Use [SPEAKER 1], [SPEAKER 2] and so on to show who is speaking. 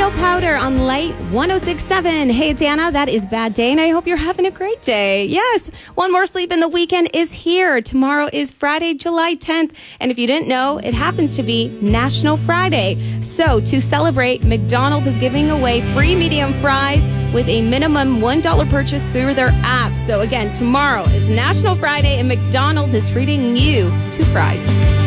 [SPEAKER 1] Danielle Powder on Light 106.7. Hey, it's Anna. That is Bad Day, and I hope you're having a great day. Yes, one more sleep in the weekend is here. Tomorrow is Friday, July 10th, and if you didn't know, it happens to be National Friday. So, to celebrate, McDonald's is giving away free medium fries with a minimum $1 purchase through their app. So, again, tomorrow is National Friday, and McDonald's is treating you to fries.